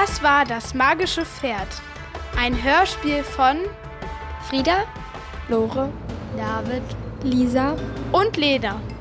Das war das magische Pferd. Ein Hörspiel von Frieda, Lore, David, Lisa und Leda.